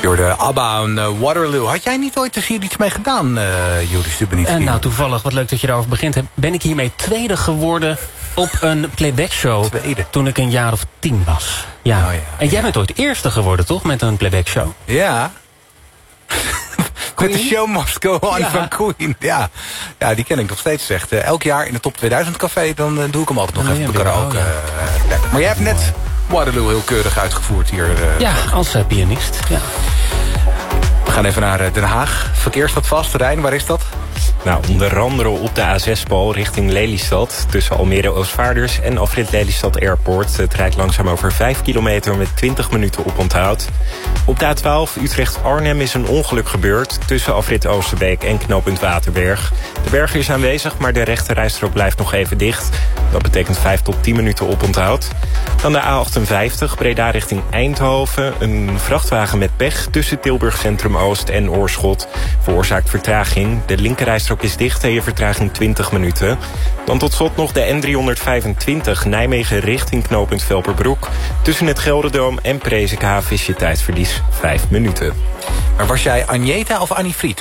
De ABBA en Waterloo. Had jij niet ooit hier iets mee gedaan, Juri Stubenitski? Nou, toevallig, wat leuk dat je daarover begint. Ben ik hiermee tweede geworden op een playback-show. Tweede? Toen ik een jaar of 10 was. Ja. Oh, ja. En jij bent ooit eerste geworden, toch? Met een playback-show. Ja. Met de show must go on van Queen. Ja, die ken ik nog steeds. Echt. Elk jaar in het Top 2000 café, dan doe ik hem altijd nog even op de karaoke. Maar jij hebt net Waterloo heel keurig uitgevoerd hier. Ja, als pianist. Ja. We gaan even naar Den Haag. Verkeer staat vast. Rijn, waar is dat? Nou, onder andere op de A6-bal richting Lelystad. Tussen Almere Oostvaarders en afrit Lelystad Airport. Het rijdt langzaam over 5 kilometer met 20 minuten oponthoud. Op de A12 Utrecht-Arnhem is een ongeluk gebeurd. Tussen afrit Oosterbeek en knooppunt Waterberg. De berger is aanwezig, maar de rechterrijstrook blijft nog even dicht. Dat betekent 5 tot 10 minuten oponthoud. Dan de A58 Breda richting Eindhoven. Een vrachtwagen met pech tussen Tilburg Centrum Oost en Oorschot veroorzaakt vertraging. De linkerrijstrook is dicht en je vertraging 20 minuten. Dan tot slot nog de N325 Nijmegen richting knooppunt Velperbroek. Tussen het Gelderdoom en Presikhaaf is je tijdverlies 5 minuten. Maar was jij Agneta of Annie Fried?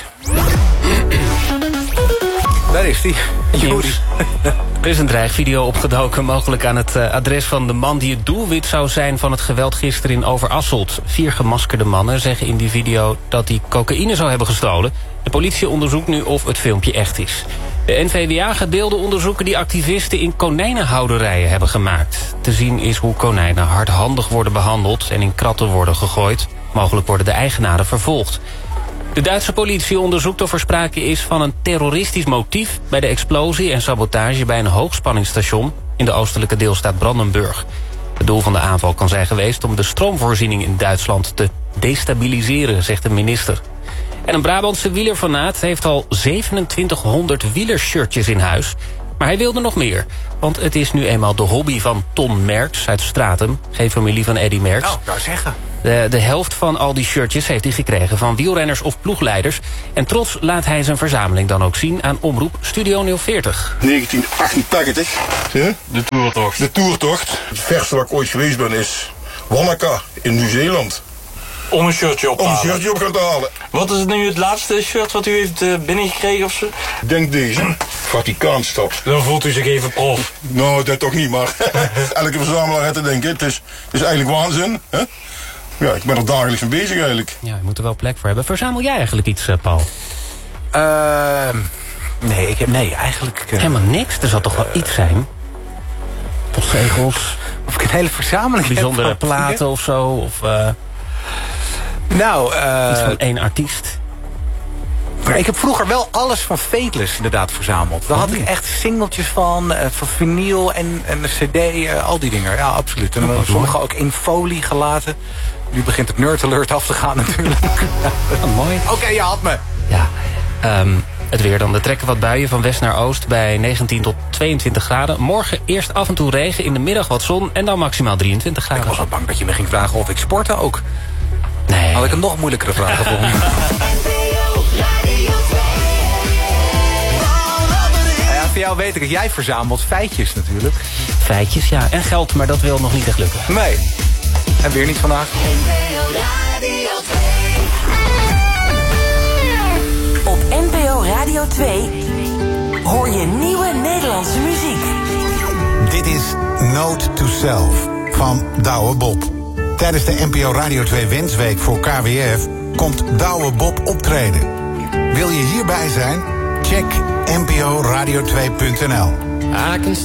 Daar is die. Nieuws. Er is een dreigvideo opgedoken, mogelijk aan het adres van de man die het doelwit zou zijn van het geweld gisteren in Overasselt. 4 gemaskerde mannen zeggen in die video dat hij cocaïne zou hebben gestolen. De politie onderzoekt nu of het filmpje echt is. De NVWA gaat beelden onderzoeken die activisten in konijnenhouderijen hebben gemaakt. Te zien is hoe konijnen hardhandig worden behandeld en in kratten worden gegooid. Mogelijk worden de eigenaren vervolgd. De Duitse politie onderzoekt of er sprake is van een terroristisch motief bij de explosie en sabotage bij een hoogspanningsstation in de oostelijke deelstaat Brandenburg. Het doel van de aanval kan zijn geweest om de stroomvoorziening in Duitsland te destabiliseren, zegt de minister. En een Brabantse wielerfanaat heeft al 2700 wielershirtjes in huis. Maar hij wilde nog meer, want het is nu eenmaal de hobby van Ton Merks uit Stratum, geen familie van Eddy Merks. Nou, ik wou zeggen. De helft van al die shirtjes heeft hij gekregen van wielrenners of ploegleiders. En trots laat hij zijn verzameling dan ook zien aan omroep Studio 040. 1988. De toertocht. De toertocht. Het verste waar ik ooit geweest ben is Wanaka in Nieuw-Zeeland. Om een shirtje op te halen. Om een shirtje op gaan halen. Wat is nu het laatste shirt wat u heeft binnengekregen of zo? Denk deze. Vaticaanstad. Dan voelt u zich even prof. Nou, dat toch niet, maar elke verzamelaar heeft te denken. Het is eigenlijk waanzin. Hè? Ja, ik ben er dagelijks mee bezig eigenlijk. Ja, je moet er wel plek voor hebben. Verzamel jij eigenlijk iets, Paul? Nee, eigenlijk... Helemaal niks? Er zal toch wel iets zijn? Postzegels? Of ik een hele verzameling Bijzondere heb van platen of zo? Of iets van één artiest? Maar ik heb vroeger wel alles van Fateless inderdaad verzameld. Daar had ik echt singeltjes van vinyl en een cd, al die dingen. Ja, absoluut. En sommige ook in folie gelaten. Nu begint het Nerd Alert af te gaan natuurlijk. Mooi. Oké, je had me. Ja, het weer dan. Er trekken wat buien van west naar oost bij 19 tot 22 graden. Morgen eerst af en toe regen, in de middag wat zon en dan maximaal 23 graden. Ik was al bang dat je me ging vragen of ik sportte ook. Nee. Had ik een nog moeilijkere vraag gevonden. Ja, voor jou weet ik het. Jij verzamelt feitjes natuurlijk. Feitjes, ja. En geld, maar dat wil nog niet echt lukken. Nee. En weer niet vandaag. Op NPO Radio 2 hoor je nieuwe Nederlandse muziek. Dit is Note to Self van Douwe Bob. Tijdens de NPO Radio 2 Wensweek voor KWF komt Douwe Bob optreden. Wil je hierbij zijn? Check nporadio2.nl.